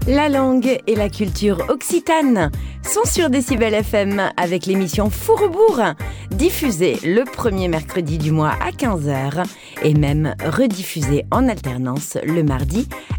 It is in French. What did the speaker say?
La langue et la culture occitane sont sur Décibel FM avec l'émission Fourrebourg, diffusée le premier mercredi du mois à 15h et même rediffusée en alternance le mardi